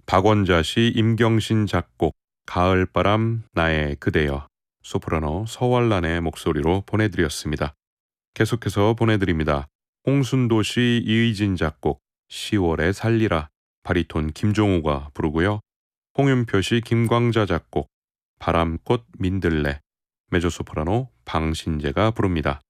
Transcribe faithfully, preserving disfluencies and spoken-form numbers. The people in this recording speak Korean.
박원자 시, 임경신 작곡, 가을바람 나의 그대여, 소프라노 서왈란의 목소리로 보내드렸습니다. 계속해서 보내드립니다. 홍순도 시, 이의진 작곡, 시월에 살리라, 바리톤 김종우가 부르고요. 홍윤표 시, 김광자 작곡, 바람꽃 민들레, 메조소프라노 방신재가 부릅니다.